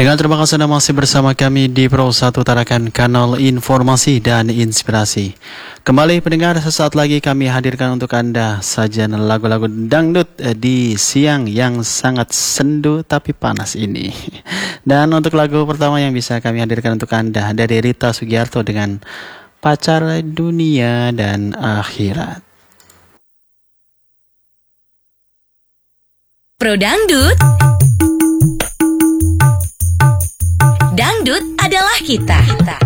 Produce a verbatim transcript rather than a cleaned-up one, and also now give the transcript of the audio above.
Pendengar, terima kasih Anda masih bersama kami di Pro satu Tarakan, kanal informasi dan inspirasi. Kembali pendengar, sesaat lagi kami hadirkan untuk Anda sajian lagu-lagu dangdut di siang yang sangat sendu tapi panas ini. Dan untuk lagu pertama yang bisa kami hadirkan untuk Anda dari Rita Sugiarto dengan Pacar Dunia dan Akhirat. Pro Dangdut. Dangdut adalah kita. kita.